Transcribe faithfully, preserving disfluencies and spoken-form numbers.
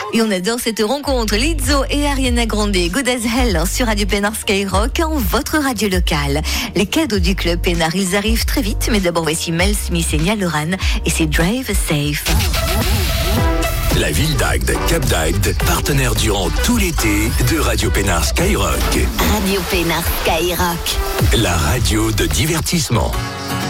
Et on adore cette rencontre. Lizzo et Ariana Grande, Good as Hell sur Radio Pénard Skyrock, en votre radio locale. Les cadeaux du Club Pénard, ils arrivent très vite, mais d'abord voici Mel Smith et Niall Horan et c'est Drive Safe. La ville d'Agde, Cap d'Agde, partenaire durant tout l'été de Radio Pénard Skyrock. Radio Pénard Skyrock. La radio de divertissement.